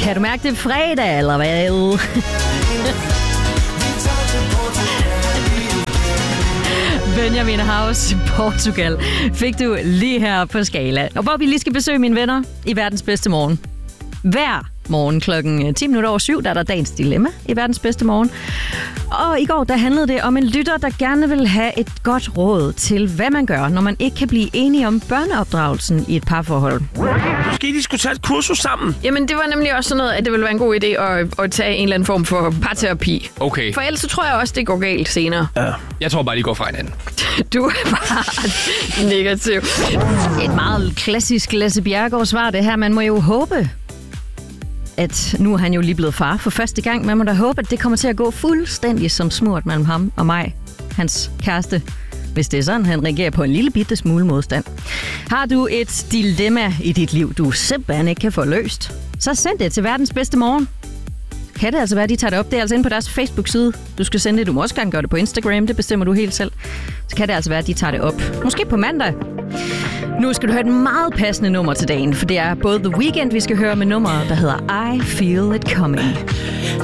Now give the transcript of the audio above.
Kan du mærke det fredag, eller hvad? Benjamin House, Portugal, fik du lige her på Skala. Og hvor vi lige skal besøge mine venner i verdens bedste morgen. Hver morgen klokken 7:10, der er der dagens dilemma i verdens bedste morgen. Og i går, der handlede det om en lytter, der gerne vil have et godt råd til, hvad man gør, når man ikke kan blive enige om børneopdragelsen i et parforhold. Måske de skulle tage et kursus sammen. Jamen, det var nemlig også sådan noget, at det ville være en god idé at tage en eller anden form for parterapi. Okay. For ellers så tror jeg også, det går galt senere. Ja. Jeg tror bare, de går fra hinanden. Du er bare negativ. Et meget klassisk Lasse Bjerregaard svar, det her. Man må jo håbe, at nu er han jo lige blevet far for første gang. Man må da håbe, at det kommer til at gå fuldstændig som smurt mellem ham og mig, hans kæreste, hvis det er sådan, han reagerer på en lille bitte smule modstand. Har du et dilemma i dit liv, du simpelthen ikke kan få løst, så send det til verdens bedste morgen. Kan det altså være, de tager det op? Det er altså inde på deres Facebook-side. Du skal sende det. Du må også gerne gøre det på Instagram. Det bestemmer du helt selv. Så kan det altså være, de tager det op. Måske på mandag. Nu skal du høre et meget passende nummer til dagen, for det er både The Weeknd, vi skal høre med nummeret, der hedder I Feel It Coming.